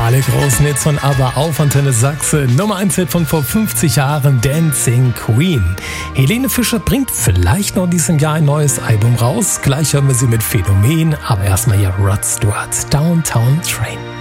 Alle großen Hits von ABBA auf Antenne Sachsen. Nummer 1 Hit von vor 50 Jahren, Dancing Queen. Helene Fischer bringt vielleicht noch in diesem Jahr ein neues Album raus. Gleich hören wir sie mit Phänomen, aber erstmal hier Rod Stewart, Downtown Train.